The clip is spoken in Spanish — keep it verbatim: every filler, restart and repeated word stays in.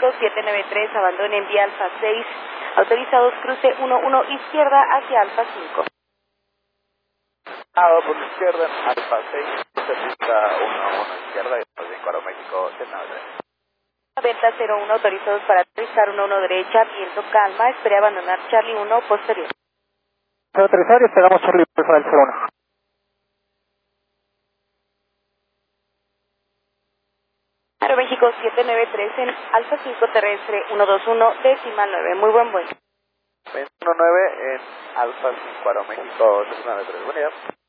México siete nueve tres, abandone en vía Alfa seis, autorizados cruce uno uno izquierda hacia Alfa cinco. Ah, por la izquierda, Alfa seis, pista uno uno izquierda, y después de Aeroméxico siete nueve tres. Delta cero uno, autorizados para aterrizar uno uno derecha, viento calma, espere abandonar Charlie uno posterior. Aterrizar y esperamos Charlie para el cero uno. Aeroméxico siete nueve tres en Alfa cinco terrestre uno dos uno, decimal nueve, muy buen vuelo. uno nueve en Alfa cinco Aeroméxico siete nueve tres, buen día.